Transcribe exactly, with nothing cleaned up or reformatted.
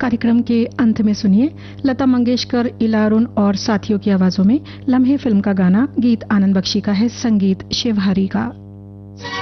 कार्यक्रम के अंत में सुनिए लता मंगेशकर, इला अरुण और साथियों की आवाजों में लम्हे फिल्म का गाना। गीत आनंद बख्शी का है, संगीत शिवहरी का।